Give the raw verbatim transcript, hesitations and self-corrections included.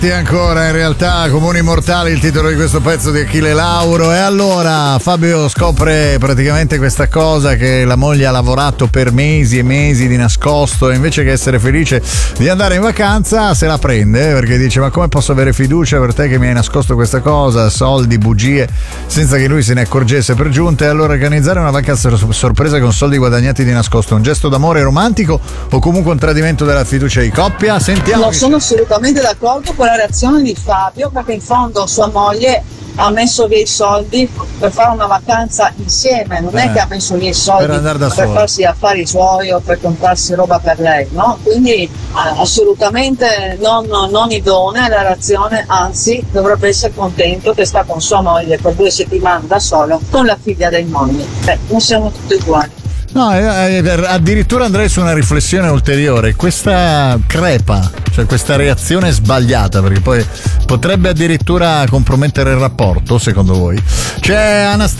Ancora in realtà Comuni Mortali, il titolo di questo pezzo di Achille Lauro. E allora Fabio scopre praticamente questa cosa, che la moglie ha lavorato per mesi e mesi di nascosto, e invece che essere felice di andare in vacanza se la prende, perché dice: ma come posso avere fiducia per te che mi hai nascosto questa cosa, soldi, bugie, senza che lui se ne accorgesse per giunta. E allora organizzare una vacanza sorpresa con soldi guadagnati di nascosto, un gesto d'amore romantico o comunque un tradimento della fiducia di coppia? Sentiamo. Non sono assolutamente d'accordo con la reazione di Fabio, perché in fondo sua moglie ha messo via i soldi per fare una vacanza insieme, non eh, è che ha messo via i soldi per, andare da per farsi affari suoi o per comprarsi roba per lei, no? Quindi eh, assolutamente non, non idonea la reazione, anzi dovrebbe essere contento che sta con sua moglie per due settimane da solo con la figlia dei mogli. Eh, non siamo tutti uguali. No, addirittura andrei su una riflessione ulteriore. Questa crepa, cioè questa reazione sbagliata, perché poi potrebbe addirittura compromettere il rapporto, secondo voi? C'è Anastasia